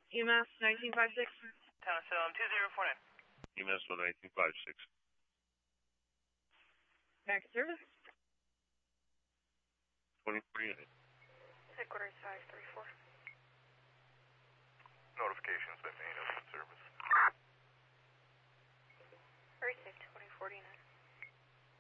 EMS 1956. Town of Salem 2049. EMS 1956. Back to service. 2049. Headquarters 534. Notification's been made of service.